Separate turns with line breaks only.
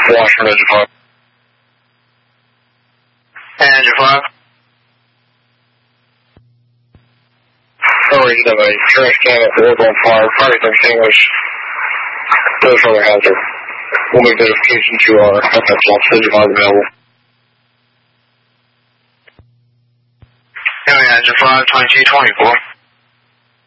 Washington Engine 5.
Engine 5.
Sorry, you have a trash can at the work on fire. Fire extinguished. There's another hazard. We'll make notification to our FS office. Engine 5 available.
Engine 5, 2224.